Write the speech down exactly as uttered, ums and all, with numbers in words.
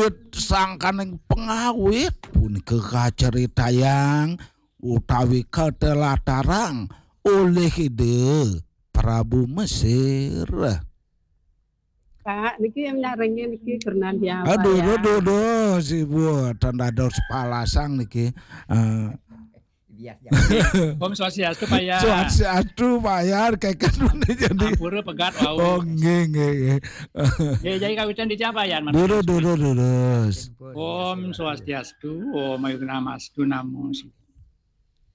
wiwit sangkaning pengawit punika kaceritayang utawi ketelatarang oleh ide Prabu Mesir. Kak, niki yang nyaringnya niki Gernandi apa Aduh, ya? aduh, aduh, si bu, tanda dos palasang niki. Uh, Om Swastiastu Payar. Swastiastu Payar kayak kan jadi. Ampura pegat wau. Oh, nggih, nggih, nggih. Ya, jadi kawitan di Jabayan. Dulu, dulu, dulu. Om Swastiastu, Om Ayunamastu, Namo Sita.